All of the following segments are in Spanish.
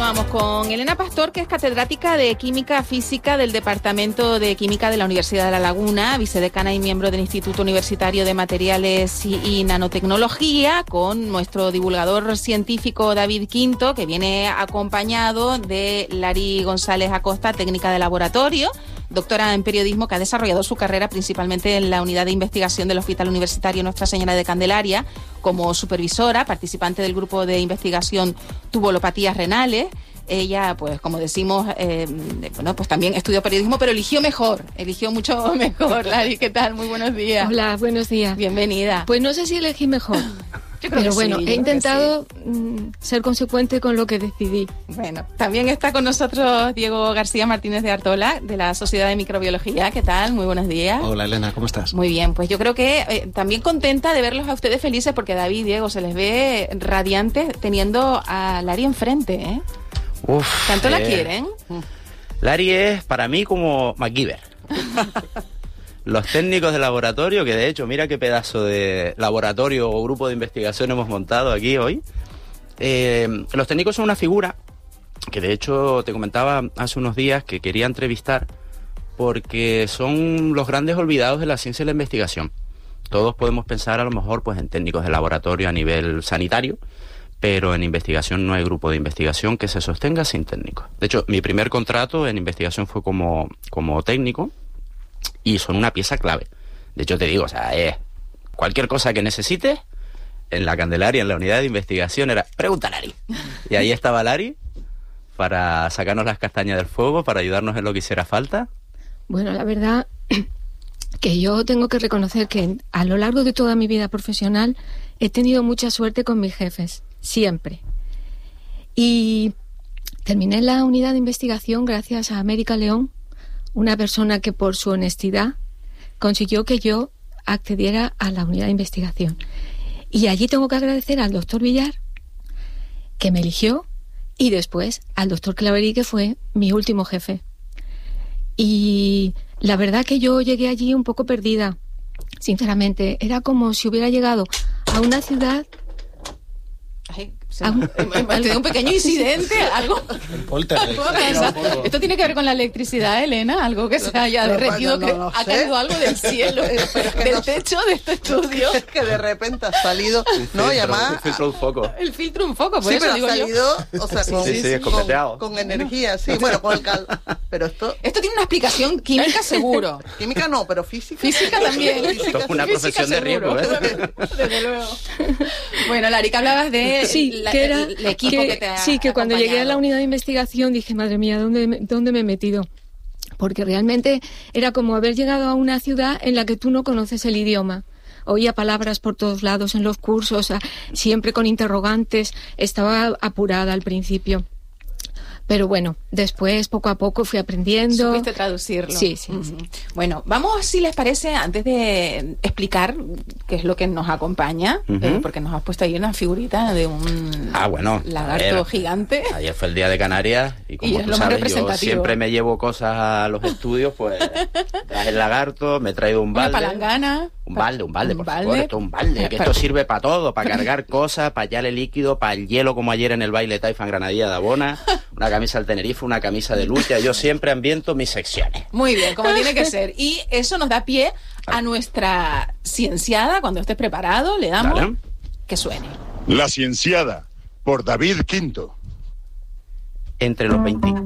Continuamos con Elena Pastor, que es catedrática de Química Física del Departamento de Química de la Universidad de La Laguna, vicedecana y miembro del Instituto Universitario de Materiales y Nanotecnología, con nuestro divulgador científico David Quinto, que viene acompañado de Lari González Acosta, técnica de laboratorio, doctora en periodismo, que ha desarrollado su carrera principalmente en la unidad de investigación del Hospital Universitario Nuestra Señora de Candelaria, como supervisora, participante del grupo de investigación Tubulopatías Renales. Ella, pues como decimos, pues también estudió periodismo, pero eligió mucho mejor. Lari, ¿qué tal? Muy buenos días. Hola, buenos días. Bienvenida. Pues no sé si elegí mejor. Pero bueno, he intentado ser consecuente con lo que decidí. Bueno, también está con nosotros Diego García Martínez de Artola, de la Sociedad de Microbiología. ¿Qué tal? Muy buenos días. Hola, Elena, ¿cómo estás? Muy bien, pues yo creo que también contenta de verlos a ustedes felices, porque David y Diego se les ve radiantes teniendo a Lari enfrente, ¿eh? Uf, ¿Tanto la quieren? Lari es para mí como MacGyver. Los técnicos de laboratorio, que de hecho, mira qué pedazo de laboratorio o grupo de investigación hemos montado aquí hoy. Los técnicos son una figura que de hecho te comentaba hace unos días que quería entrevistar, porque son los grandes olvidados de la ciencia y la investigación. Todos podemos pensar a lo mejor pues en técnicos de laboratorio a nivel sanitario, pero en investigación no hay grupo de investigación que se sostenga sin técnicos. De hecho, mi primer contrato en investigación fue como técnico, y son una pieza clave. De hecho, te digo, o sea, cualquier cosa que necesites, en la Candelaria, en la unidad de investigación, era pregunta a Lari. Y ahí estaba Lari para sacarnos las castañas del fuego, para ayudarnos en lo que hiciera falta. Bueno, la verdad que yo tengo que reconocer que a lo largo de toda mi vida profesional he tenido mucha suerte con mis jefes, siempre. Y terminé la unidad de investigación gracias a América León, una persona que por su honestidad consiguió que yo accediera a la unidad de investigación. Y allí tengo que agradecer al doctor Villar, que me eligió, y después al doctor Claverí, que fue mi último jefe. Y la verdad que yo llegué allí un poco perdida, sinceramente. Era como si hubiera llegado a una ciudad... Ay, ha tenido un pequeño incidente, algo. Esto tiene que ver con la electricidad, Elena, algo que se haya derretido, que ha caído algo del cielo, del techo de este estudio. Es que de repente ha salido, ¿no? Y además, el filtro un foco. El filtro un foco, por sí, eso pero digo ha salido, yo. O sea, con energía, sí, bueno, con el pero esto tiene una explicación química seguro. Química no, pero física. Física también. Esto es una profesión de riesgo, ¿eh? Desde luego. Bueno, Lari, que hablabas de el equipo que te ha que cuando acompañado. llegué a la unidad de investigación dije, madre mía, ¿dónde me he metido? Porque realmente era como haber llegado a una ciudad en la que tú no conoces el idioma. Oía palabras por todos lados en los cursos, siempre con interrogantes. Estaba apurada al principio. Pero bueno, después poco a poco fui aprendiendo. ¿Supiste traducirlo? Sí. Bueno, vamos, si les parece, antes de explicar qué es lo que nos acompaña, porque nos has puesto ahí una figurita de un lagarto gigante. Ayer fue el Día de Canarias y como tú sabes, yo siempre me llevo cosas a los estudios, pues traje el lagarto, me he traído un balde. Una palangana. Un balde, por favor, esto es un balde, que esto sirve para todo, para cargar cosas, para hallarle líquido, para el hielo, como ayer en el baile Taifan Granadilla de Abona, una camisa del Tenerife, una camisa de lucha. Yo siempre ambiento mis secciones. Muy bien, como tiene que ser. Y eso nos da pie a nuestra cienciada. Cuando estés preparado, le damos que suene. La cienciada, por David Quinto. Entre los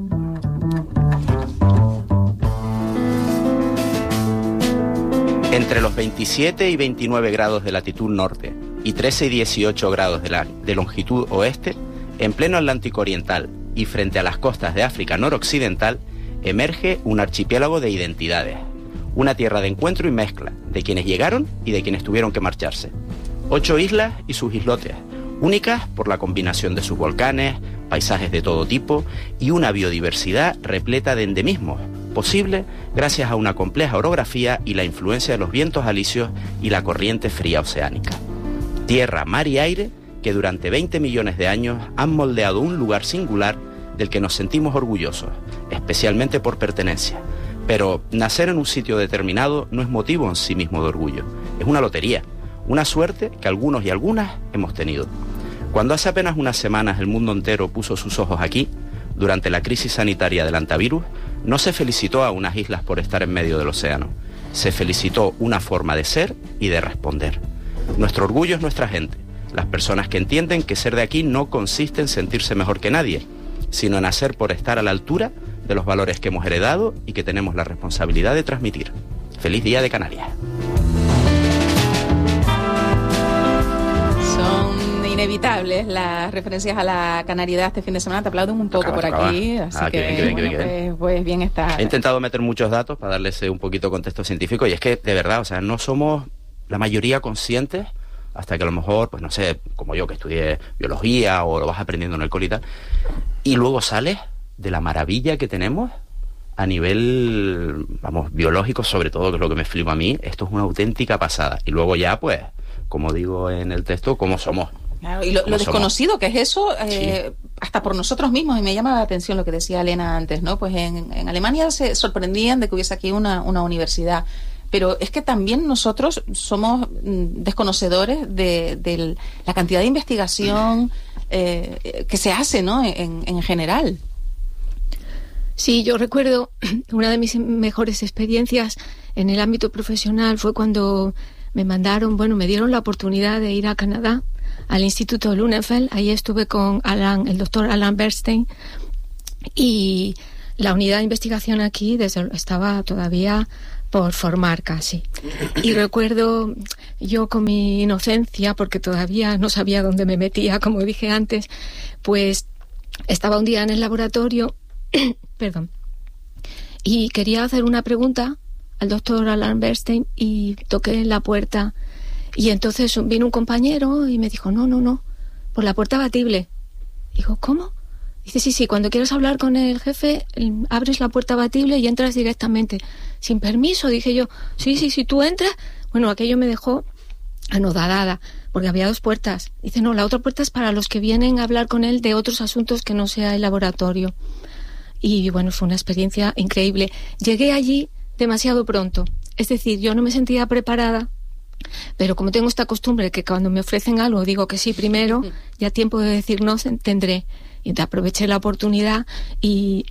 27 y 29 grados de latitud norte y 13 y 18 grados de longitud oeste, en pleno Atlántico Oriental y frente a las costas de África noroccidental, emerge un archipiélago de identidades, una tierra de encuentro y mezcla de quienes llegaron y de quienes tuvieron que marcharse. 8 islas y sus islotes, únicas por la combinación de sus volcanes, paisajes de todo tipo y una biodiversidad repleta de endemismos, posible gracias a una compleja orografía y la influencia de los vientos alisios y la corriente fría oceánica. Tierra, mar y aire que durante 20 millones de años han moldeado un lugar singular del que nos sentimos orgullosos, especialmente por pertenencia. Pero nacer en un sitio determinado no es motivo en sí mismo de orgullo, es una lotería, una suerte que algunos y algunas hemos tenido. Cuando hace apenas unas semanas el mundo entero puso sus ojos aquí, Durante la crisis sanitaria del antivirus, no se felicitó a unas islas por estar en medio del océano. Se felicitó una forma de ser y de responder. Nuestro orgullo es nuestra gente, las personas que entienden que ser de aquí no consiste en sentirse mejor que nadie, sino en hacer por estar a la altura de los valores que hemos heredado y que tenemos la responsabilidad de transmitir. ¡Feliz Día de Canarias! Son inevitables las referencias a la canariedad este fin de semana. Te aplauden un poco por aquí, así que pues bien está. He intentado meter muchos datos para darles un poquito de contexto científico, y es que, de verdad, o sea, no somos la mayoría conscientes hasta que a lo mejor, pues no sé, como yo que estudié biología o lo vas aprendiendo en el cole y tal, y luego sales de la maravilla que tenemos a nivel, vamos, biológico sobre todo, que es lo que me flipa a mí. Esto es una auténtica pasada. Y luego ya, pues, como digo en el texto, cómo somos. Claro, y lo desconocido que es eso, sí, hasta por nosotros mismos, y me llama la atención lo que decía Elena antes, ¿no? Pues en Alemania se sorprendían de que hubiese aquí una universidad, pero es que también nosotros somos desconocedores de la cantidad de investigación que se hace, ¿no? En general. Sí, yo recuerdo una de mis mejores experiencias en el ámbito profesional fue cuando me dieron la oportunidad de ir a Canadá, al Instituto Lunenfeld. Ahí estuve con el doctor Alan Bernstein, y la unidad de investigación aquí estaba todavía por formar casi. Y recuerdo yo con mi inocencia, porque todavía no sabía dónde me metía, como dije antes, pues estaba un día en el laboratorio perdón, y quería hacer una pregunta al doctor Alan Bernstein, y toqué en la puerta, y entonces vino un compañero y me dijo, no, por la puerta batible. Digo, ¿cómo? Dice, sí, cuando quieras hablar con el jefe, abres la puerta batible y entras directamente. Sin permiso, dije yo. Sí, tú entras. Bueno, aquello me dejó anodadada, porque había dos puertas. Dice, no, la otra puerta es para los que vienen a hablar con él de otros asuntos que no sea el laboratorio. Y bueno, fue una experiencia increíble. Llegué allí demasiado pronto. Es decir, yo no me sentía preparada, pero como tengo esta costumbre que cuando me ofrecen algo digo que sí primero, ya tiempo de decir no tendré. Y aproveché la oportunidad y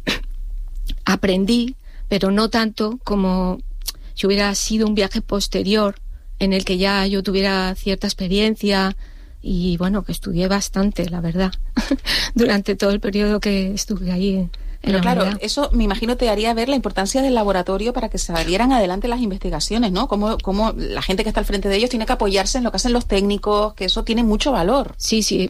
aprendí, pero no tanto como si hubiera sido un viaje posterior en el que ya yo tuviera cierta experiencia, y bueno, que estudié bastante, la verdad, durante todo el periodo que estuve ahí. Pero claro, eso me imagino te haría ver la importancia del laboratorio para que salieran adelante las investigaciones, ¿no? Cómo la gente que está al frente de ellos tiene que apoyarse en lo que hacen los técnicos, que eso tiene mucho valor. Sí,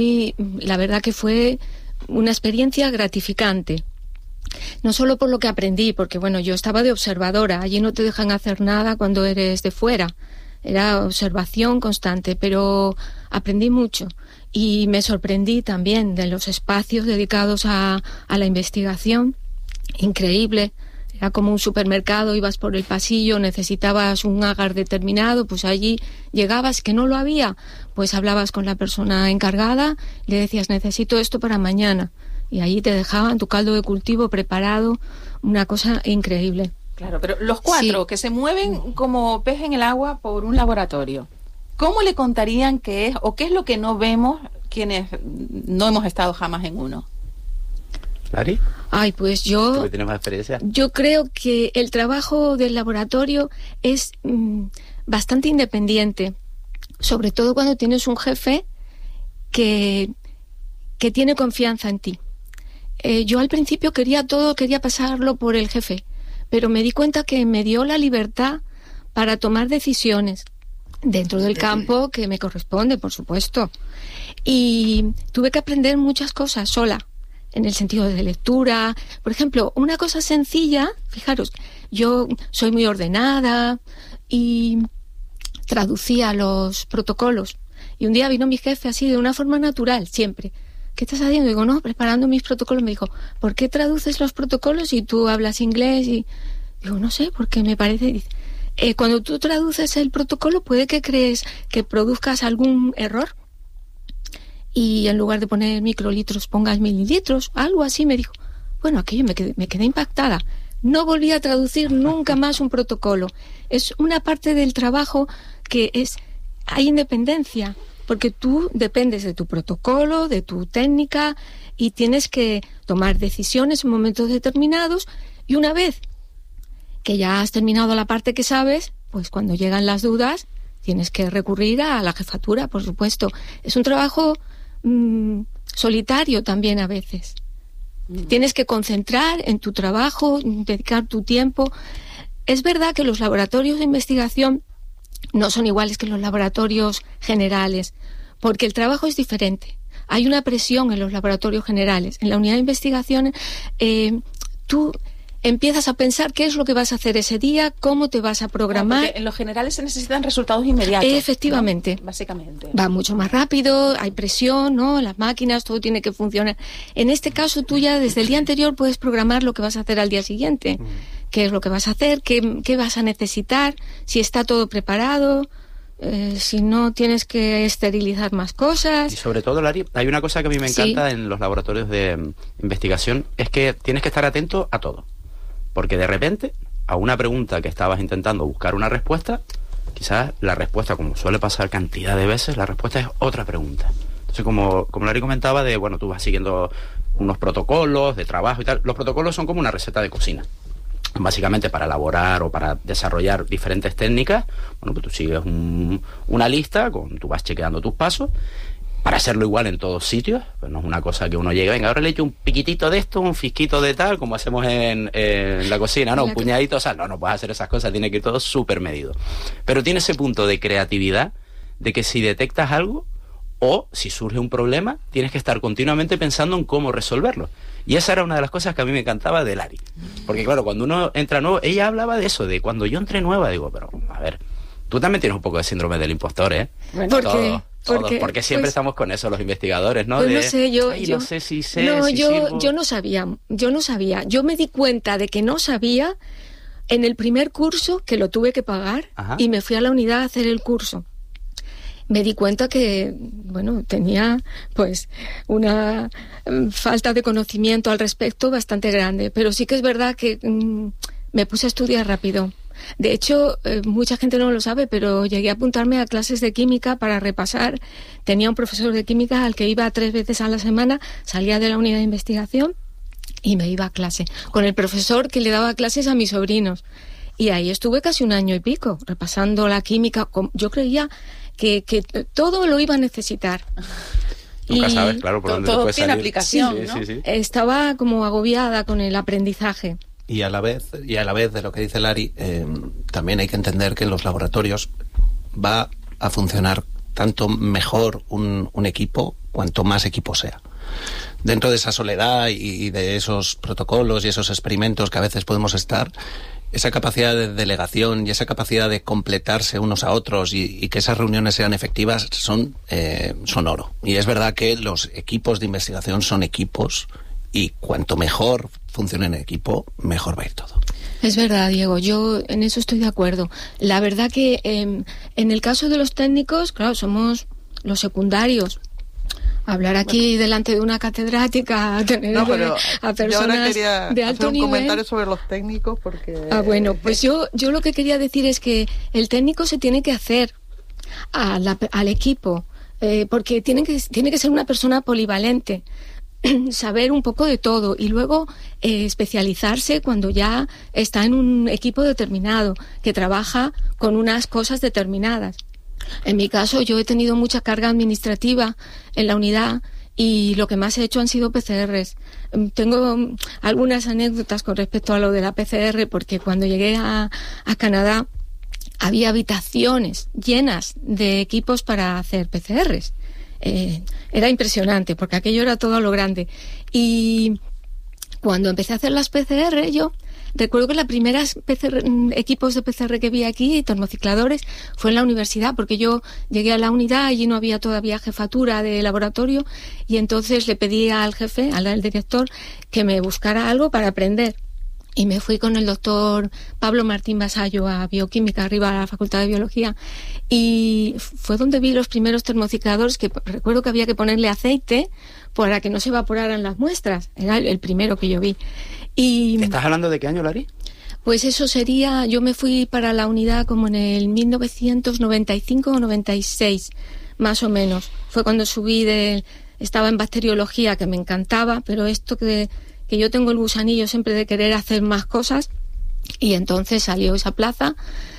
la verdad que fue una experiencia gratificante. No solo por lo que aprendí, porque bueno, yo estaba de observadora, allí no te dejan hacer nada cuando eres de fuera, era observación constante, pero aprendí mucho. Y me sorprendí también de los espacios dedicados a la investigación. Increíble. Era como un supermercado, ibas por el pasillo, necesitabas un agar determinado, pues allí llegabas, que no lo había, pues hablabas con la persona encargada, le decías, necesito esto para mañana. Y allí te dejaban tu caldo de cultivo preparado, una cosa increíble. Claro, pero los cuatro que se mueven como pez en el agua por un laboratorio, ¿cómo le contarían qué es o qué es lo que no vemos quienes no hemos estado jamás en uno? ¿Lari? Ay, pues yo... ¿Tú tienes más experiencia? Yo creo que el trabajo del laboratorio es bastante independiente, sobre todo cuando tienes un jefe que tiene confianza en ti. Yo al principio quería pasarlo por el jefe, pero me di cuenta que me dio la libertad para tomar decisiones dentro del campo que me corresponde, por supuesto. Y tuve que aprender muchas cosas sola, en el sentido de lectura. Por ejemplo, una cosa sencilla, fijaros, yo soy muy ordenada y traducía los protocolos. Y un día vino mi jefe así, de una forma natural, siempre. ¿Qué estás haciendo? Digo, no, preparando mis protocolos. Me dijo, ¿por qué traduces los protocolos y tú hablas inglés? Y digo, no sé, porque me parece... cuando tú traduces el protocolo puede que crees que produzcas algún error y en lugar de poner microlitros pongas mililitros, algo así. Me dijo, bueno, aquello me quedé impactada. No volví a traducir nunca más un protocolo. Es una parte del trabajo que hay independencia, porque tú dependes de tu protocolo, de tu técnica, y tienes que tomar decisiones en momentos determinados, y una vez que ya has terminado la parte que sabes, pues cuando llegan las dudas tienes que recurrir a la jefatura, por supuesto. Es un trabajo solitario también a veces. Tienes que concentrar en tu trabajo, dedicar tu tiempo. Es verdad que los laboratorios de investigación no son iguales que los laboratorios generales, porque el trabajo es diferente. Hay una presión en los laboratorios generales. En la unidad de investigación, tú empiezas a pensar qué es lo que vas a hacer ese día, cómo te vas a programar. Porque en los generales se necesitan resultados inmediatos. Efectivamente. ¿No? Básicamente. Va mucho más rápido, hay presión, ¿no? Las máquinas, todo tiene que funcionar. En este caso, tú ya desde el día anterior puedes programar lo que vas a hacer al día siguiente. Qué es lo que vas a hacer, qué vas a necesitar, si está todo preparado, si no tienes que esterilizar más cosas. Y sobre todo, Lari, hay una cosa que a mí me encanta en los laboratorios de investigación, es que tienes que estar atento a todo. Porque de repente, a una pregunta que estabas intentando buscar una respuesta, quizás la respuesta, como suele pasar cantidad de veces, la respuesta es otra pregunta. Entonces, como Lari comentaba, tú vas siguiendo unos protocolos de trabajo y tal. Los protocolos son como una receta de cocina. Básicamente, para elaborar o para desarrollar diferentes técnicas, pues tú sigues una lista, tú vas chequeando tus pasos, para hacerlo igual en todos sitios. Pues no es una cosa que uno llegue, venga, ahora le echo un piquitito de esto, un fisquito de tal, como hacemos en la cocina, ¿no? Un puñadito, o sea, no puedes hacer esas cosas, tiene que ir todo súper medido. Pero tiene ese punto de creatividad, de que si detectas algo, o si surge un problema, tienes que estar continuamente pensando en cómo resolverlo. Y esa era una de las cosas que a mí me encantaba de Lari. Porque claro, cuando uno entra nuevo, ella hablaba de eso, de cuando yo entré nueva, digo, pero a ver, tú también tienes un poco de síndrome del impostor, ¿eh? Bueno, ¿por qué? Porque siempre estamos con eso los investigadores, ¿no? Pues no sé, yo no sé si sé, no, si yo no sabía. Yo me di cuenta de que no sabía en el primer curso, que lo tuve que pagar. Ajá. Y me fui a la unidad a hacer el curso. Me di cuenta que, tenía pues una falta de conocimiento al respecto bastante grande, pero sí que es verdad que me puse a estudiar rápido. De hecho, mucha gente no lo sabe, pero llegué a apuntarme a clases de química para repasar. Tenía un profesor de química al que iba 3 veces a la semana, salía de la unidad de investigación y me iba a clase, con el profesor que le daba clases a mis sobrinos. Y ahí estuve casi 1 año y pico, repasando la química. Yo creía que todo lo iba a necesitar. Nunca sabes, claro, por dónde todo te puede tiene salir. aplicación, Sí, ¿no? sí. Estaba como agobiada con el aprendizaje. Y a la vez de lo que dice Lari, también hay que entender que en los laboratorios va a funcionar tanto mejor un equipo cuanto más equipo sea. Dentro de esa soledad y de esos protocolos y esos experimentos que a veces podemos estar, esa capacidad de delegación y esa capacidad de completarse unos a otros y que esas reuniones sean efectivas son oro. Y es verdad que los equipos de investigación son equipos, y cuanto mejor funcione en equipo, mejor va a ir todo. Es verdad, Diego, yo en eso estoy de acuerdo. La verdad que en el caso de los técnicos, claro, somos los secundarios. Hablar aquí delante de una catedrática, tener a personas de alto nivel. Un comentario sobre los técnicos, porque... Pues yo lo que quería decir es que el técnico se tiene que hacer al equipo, porque tiene que ser una persona polivalente, saber un poco de todo y luego especializarse cuando ya está en un equipo determinado, que trabaja con unas cosas determinadas. En mi caso, yo he tenido mucha carga administrativa en la unidad y lo que más he hecho han sido PCRs. Tengo algunas anécdotas con respecto a lo de la PCR, porque cuando llegué a Canadá había habitaciones llenas de equipos para hacer PCRs. Era impresionante, porque aquello era todo a lo grande. Y cuando empecé a hacer las PCR, yo recuerdo que las primeras equipos de PCR que vi aquí, termocicladores, fue en la universidad, porque yo llegué a la unidad, allí no había todavía jefatura de laboratorio, y entonces le pedí al jefe, al director, que me buscara algo para aprender. Y me fui con el doctor Pablo Martín Vasallo a Bioquímica, arriba a la Facultad de Biología, y fue donde vi los primeros termocicladores, que recuerdo que había que ponerle aceite para que no se evaporaran las muestras. Era el primero que yo vi. Y ¿estás hablando de qué año, Lari? Pues eso sería, yo me fui para la unidad como en el 1995 o 96, más o menos. Fue cuando estaba en bacteriología, que me encantaba, pero esto que yo tengo el gusanillo siempre de querer hacer más cosas, y entonces salió esa plaza.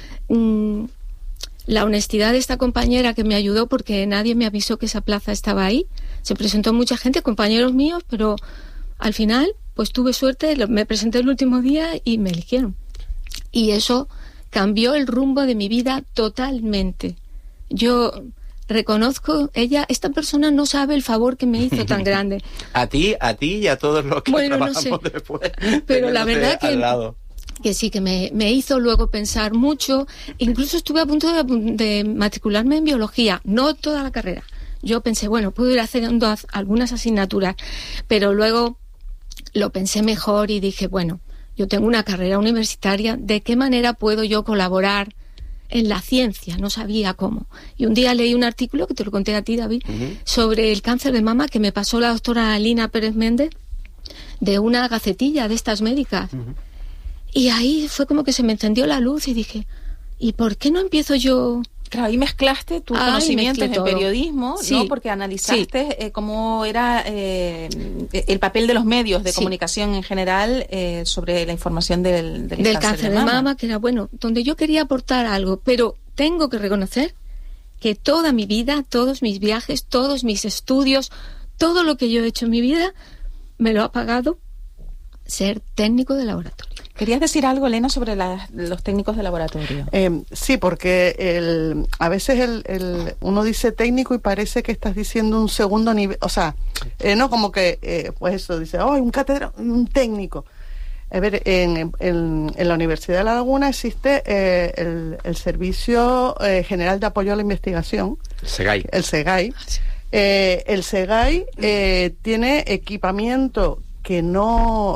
La honestidad de esta compañera que me ayudó, porque nadie me avisó que esa plaza estaba ahí. Se presentó mucha gente, compañeros míos, pero al final pues tuve suerte, me presenté el último día y me eligieron. Y eso cambió el rumbo de mi vida totalmente. Yo reconozco, esta persona no sabe el favor que me hizo tan grande. A ti y a todos los que trabajamos no sé, después. Pero la verdad que sí, que me hizo luego pensar mucho. Incluso estuve a punto de matricularme en biología, no toda la carrera. Yo pensé, bueno, puedo ir haciendo algunas asignaturas, pero luego lo pensé mejor y dije, bueno, yo tengo una carrera universitaria, ¿de qué manera puedo yo colaborar en la ciencia? No sabía cómo. Y un día leí un artículo, que te lo conté a ti, David, sobre el cáncer de mama, que me pasó la doctora Lina Pérez Méndez, de una gacetilla de estas médicas. Y ahí fue como que se me encendió la luz y dije, ¿y por qué no empiezo yo? Claro, ahí mezclaste tus conocimientos en periodismo, sí, ¿no? Porque analizaste cómo era el papel de los medios de comunicación en general sobre la información del cáncer de mama, que era, bueno, donde yo quería aportar algo, pero tengo que reconocer que toda mi vida, todos mis viajes, todos mis estudios, todo lo que yo he hecho en mi vida, me lo ha pagado ser técnico de laboratorio. ¿Querías decir algo, Elena, sobre los técnicos de laboratorio? Sí, porque a veces uno dice técnico y parece que estás diciendo un segundo nivel, o sea, no como que, pues eso, dice, un técnico. A ver, en la Universidad de La Laguna existe el Servicio General de Apoyo a la Investigación. SEGAI. El SEGAI. El SEGAI tiene equipamiento que no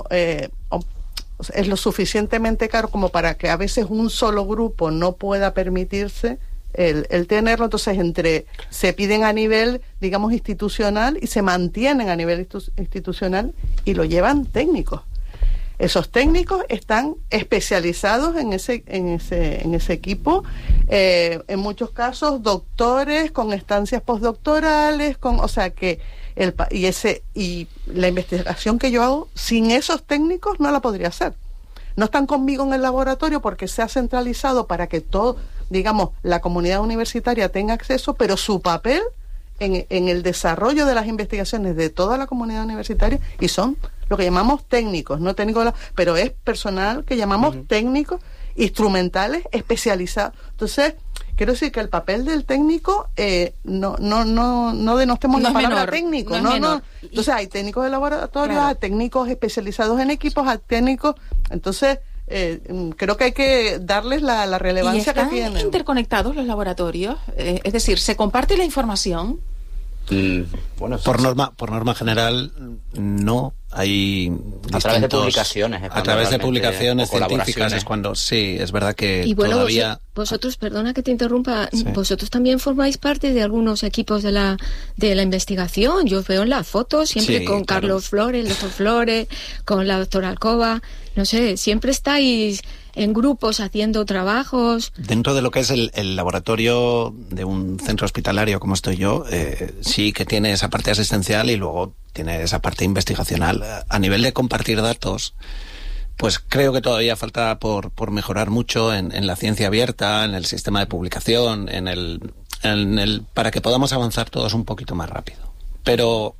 es lo suficientemente caro como para que a veces un solo grupo no pueda permitirse el tenerlo. Entonces se piden a nivel, digamos, institucional y se mantienen a nivel institucional y lo llevan técnicos. Esos técnicos están especializados en ese equipo, en muchos casos doctores con estancias postdoctorales, o sea que y la investigación que yo hago sin esos técnicos no la podría hacer. No están conmigo en el laboratorio porque se ha centralizado para que todo, digamos, la comunidad universitaria tenga acceso, pero su papel en el desarrollo de las investigaciones de toda la comunidad universitaria, y son lo que llamamos técnicos, no técnicos, pero es personal que llamamos técnicos instrumentales especializados. Entonces, quiero decir que el papel del técnico, no denostemos la palabra menor, técnico, no. Entonces hay técnicos de laboratorio, claro, hay técnicos especializados en equipos, hay técnicos, entonces creo que hay que darles la relevancia que tienen. ¿Están interconectados los laboratorios? Es decir, ¿se comparte la información? Bueno, por norma general no. Hay a través de publicaciones, científicas es cuando sí, es verdad que y bueno, todavía vosotros, perdona que te interrumpa, sí, vosotros también formáis parte de algunos equipos de la investigación. Yo os veo en las fotos siempre, sí, con Carlos Flores, el doctor Flores, con la doctora Alcoba, no sé, siempre estáis en grupos haciendo trabajos. Dentro de lo que es el laboratorio de un centro hospitalario como estoy yo, sí que tiene esa parte asistencial y luego tiene esa parte investigacional. A nivel de compartir datos, pues creo que todavía falta por mejorar mucho en la ciencia abierta, en el sistema de publicación, para que podamos avanzar todos un poquito más rápido. Pero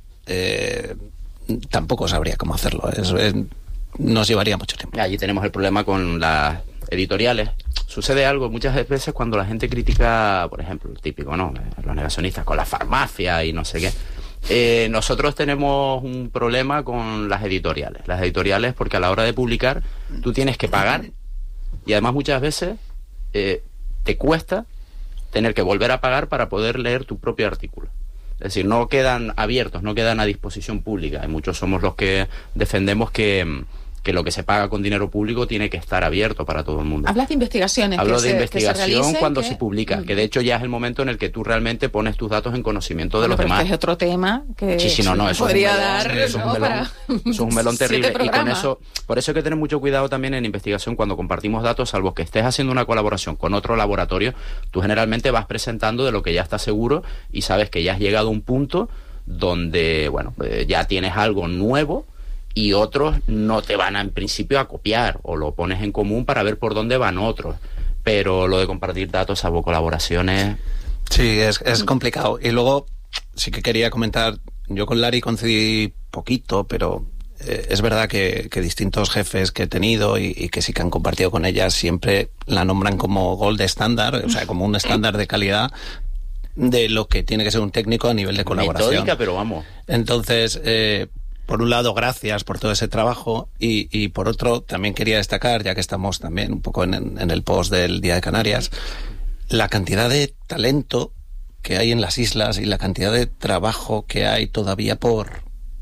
tampoco sabría cómo hacerlo. Nos llevaría mucho tiempo. Allí tenemos el problema con las editoriales. Sucede algo muchas veces cuando la gente critica, por ejemplo, el típico, ¿no? Los negacionistas con la farmacia y no sé qué. Nosotros tenemos un problema con las editoriales. Las editoriales, porque a la hora de publicar, tú tienes que pagar y además muchas veces te cuesta tener que volver a pagar para poder leer tu propio artículo. Es decir, no quedan abiertos, no quedan a disposición pública. Y muchos somos los que defendemos que que lo que se paga con dinero público tiene que estar abierto para todo el mundo. Hablas de investigaciones. Hablo de investigación que se realicen, cuando se publica, que de hecho ya es el momento en el que tú realmente pones tus datos en conocimiento de los demás. Es otro tema que sí, no, eso podría dar, eso es un melón terrible. Y con eso, por eso hay que tener mucho cuidado también en investigación cuando compartimos datos, salvo que estés haciendo una colaboración con otro laboratorio, tú generalmente vas presentando de lo que ya estás seguro y sabes que ya has llegado a un punto donde, bueno, ya tienes algo nuevo y otros no te van en principio a copiar, o lo pones en común para ver por dónde van otros. Pero lo de compartir datos, salvo colaboraciones... Sí, es complicado. Y luego sí que quería comentar, yo con Lari coincidí poquito, pero es verdad que distintos jefes que he tenido y que sí que han compartido con ella siempre la nombran como gold standard, o sea, como un estándar de calidad de lo que tiene que ser un técnico a nivel de colaboración. Metódica, pero vamos. Entonces, por un lado, gracias por todo ese trabajo y por otro, también quería destacar, ya que estamos también un poco en el post del Día de Canarias, la cantidad de talento que hay en las islas y la cantidad de trabajo que hay todavía por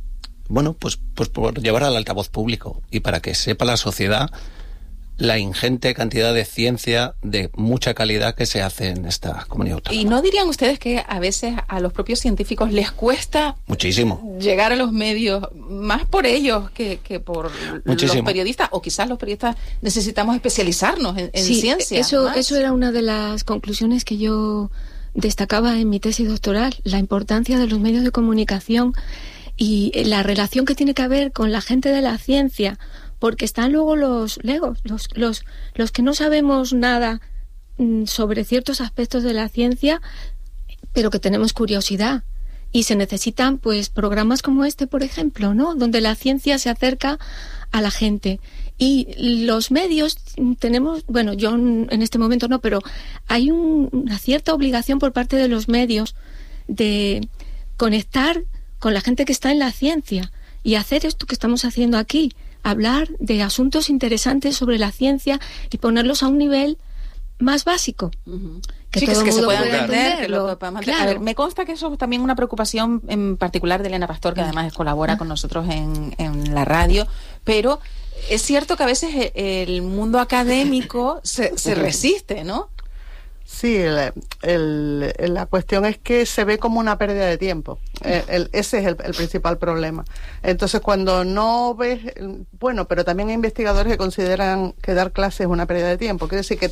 llevar al altavoz público y para que sepa la sociedad la ingente cantidad de ciencia de mucha calidad que se hace en esta comunidad autónoma. ¿Y no dirían ustedes que a veces a los propios científicos les cuesta muchísimo llegar a los medios, más por ellos que por muchísimo. Los periodistas? O quizás los periodistas necesitamos especializarnos en ciencia. Eso era una de las conclusiones que yo destacaba en mi tesis doctoral, la importancia de los medios de comunicación y la relación que tiene que haber con la gente de la ciencia, porque están luego los legos, los que no sabemos nada sobre ciertos aspectos de la ciencia, pero que tenemos curiosidad. Y se necesitan pues programas como este, por ejemplo, ¿no? Donde la ciencia se acerca a la gente. Y los medios tenemos, bueno, yo en este momento no, pero hay una cierta obligación por parte de los medios de conectar con la gente que está en la ciencia y hacer esto que estamos haciendo aquí, hablar de asuntos interesantes sobre la ciencia y ponerlos a un nivel más básico. Que se pueda entender. Claro. A ver, me consta que eso es también una preocupación en particular de Elena Pastor, que además colabora con nosotros en la radio, pero es cierto que a veces el mundo académico se resiste, ¿no? Sí, la cuestión es que se ve como una pérdida de tiempo. Ese es el principal problema. Entonces, cuando no ves... Bueno, pero también hay investigadores que consideran que dar clases es una pérdida de tiempo. Quiere decir que...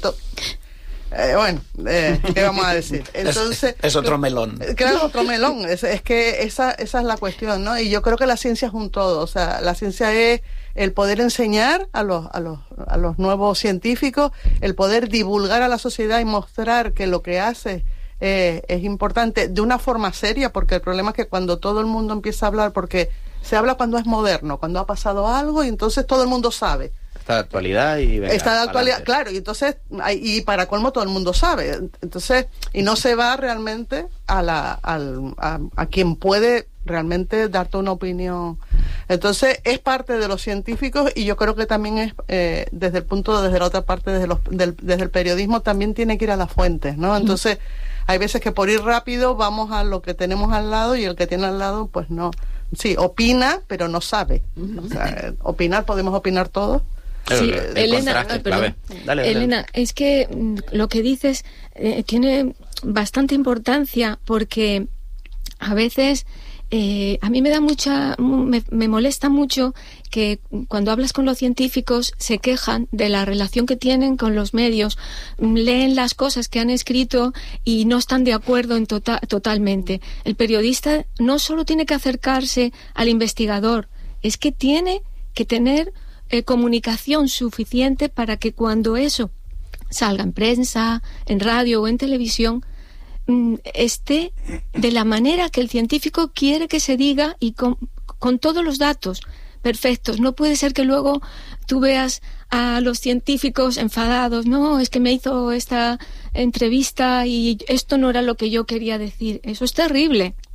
¿qué vamos a decir? Entonces, es otro melón. Claro, otro melón. Es que esa es la cuestión, ¿no? Y yo creo que la ciencia es un todo. O sea, la ciencia es el poder enseñar a los nuevos científicos, el poder divulgar a la sociedad y mostrar que lo que hace es importante de una forma seria, porque el problema es que cuando todo el mundo empieza a hablar, porque se habla cuando es moderno, cuando ha pasado algo y entonces todo el mundo sabe. Está de actualidad y venga, está de actualidad, adelante. claro, y entonces y para colmo todo el mundo sabe, entonces y no se va realmente a quien puede realmente darte una opinión. Entonces es parte de los científicos y yo creo que también es desde la otra parte, desde el periodismo también tiene que ir a las fuentes, ¿no? Entonces hay veces que por ir rápido vamos a lo que tenemos al lado y el que tiene al lado pues no, sí, opina pero no sabe. O sea, opinar, podemos opinar todos. Sí, Elena, Elena, es que lo que dices tiene bastante importancia porque a veces a mí me molesta mucho que cuando hablas con los científicos se quejan de la relación que tienen con los medios, leen las cosas que han escrito y no están de acuerdo totalmente. El periodista no solo tiene que acercarse al investigador, es que tiene que tener comunicación suficiente para que cuando eso salga en prensa, en radio o en televisión, esté de la manera que el científico quiere que se diga y con todos los datos perfectos. No puede ser que luego tú veas a los científicos enfadados, no, es que me hizo esta entrevista y esto no era lo que yo quería decir. Eso es terrible.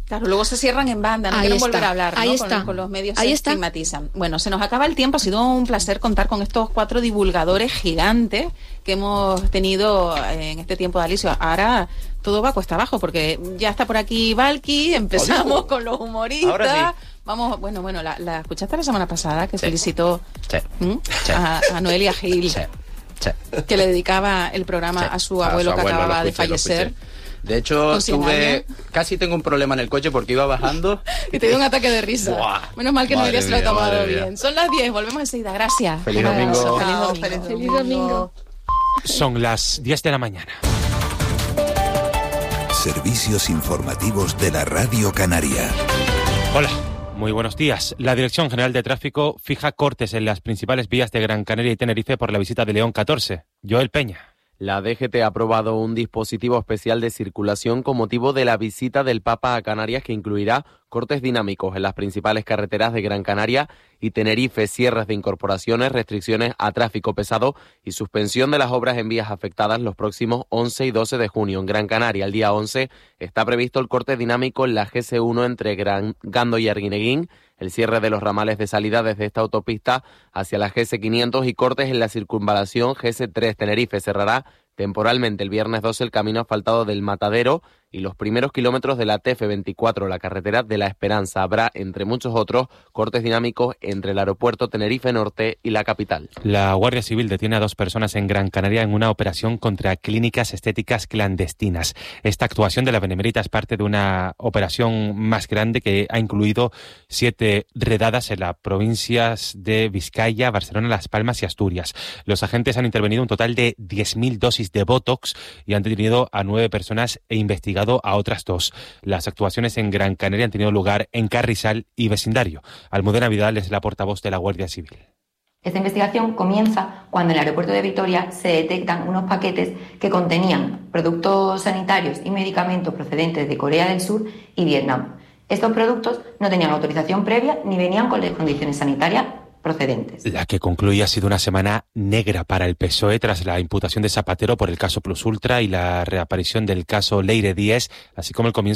Claro, luego se cierran en banda, no quieren volver a hablar, ¿no? Ahí está. Con los medios Ahí se está. estigmatizan. Bueno, se nos acaba el tiempo, ha sido un placer contar con estos 4 divulgadores gigantes que hemos tenido en este tiempo de Alicia. Ahora todo va cuesta abajo, porque ya está por aquí Valky, empezamos con los humoristas. Ahora sí. Vamos, bueno, la escuchaste la semana pasada, que Sí. felicitó Sí. Sí. a Noelia Gil, Sí. Sí. que le dedicaba el programa Sí. a su abuelo que lo acababa de escuché, lo fallecer. escuché. De hecho, Con 100 años. casi tengo un problema en el coche porque iba bajando. Y te dio un ataque de risa. Buah. Menos mal que Madre Noelia se lo ha mía, tomado madre mía. bien. Son las 10, volvemos enseguida. Gracias. Feliz Un abrazo. domingo. Feliz Chao, domingo. feliz Feliz domingo. Son las 10 de la mañana. Servicios informativos de la Radio Canaria. Hola, muy buenos días. La Dirección General de Tráfico fija cortes en las principales vías de Gran Canaria y Tenerife por la visita de León XIV. Joel Peña. La DGT ha aprobado un dispositivo especial de circulación con motivo de la visita del Papa a Canarias que incluirá cortes dinámicos en las principales carreteras de Gran Canaria y Tenerife, cierres de incorporaciones, restricciones a tráfico pesado y suspensión de las obras en vías afectadas los próximos 11 y 12 de junio. En Gran Canaria, el día 11, está previsto el corte dinámico en la GS1 entre Gando y Arguineguín, el cierre de los ramales de salida desde esta autopista hacia la GS500 y cortes en la circunvalación GS3. Tenerife cerrará temporalmente el viernes 12 el camino asfaltado del Matadero y los primeros kilómetros de la TF24, la carretera de la Esperanza. Habrá, entre muchos otros, cortes dinámicos entre el aeropuerto Tenerife Norte y la capital. La Guardia Civil detiene a 2 personas en Gran Canaria en una operación contra clínicas estéticas clandestinas. Esta actuación de la Benemérita es parte de una operación más grande que ha incluido 7 redadas en las provincias de Vizcaya, Barcelona, Las Palmas y Asturias. Los agentes han intervenido un total de 10.000 dosis de Botox y han detenido a 9 personas e investigado a otras 2. Las actuaciones en Gran Canaria han tenido lugar en Carrizal y vecindario. Almudena Vidal es la portavoz de la Guardia Civil. Esta investigación comienza cuando en el aeropuerto de Vitoria se detectan unos paquetes que contenían productos sanitarios y medicamentos procedentes de Corea del Sur y Vietnam. Estos productos no tenían autorización previa ni venían con las condiciones sanitarias procedentes. La que concluye ha sido una semana negra para el PSOE tras la imputación de Zapatero por el caso Plus Ultra y la reaparición del caso Leire Díez, así como el comienzo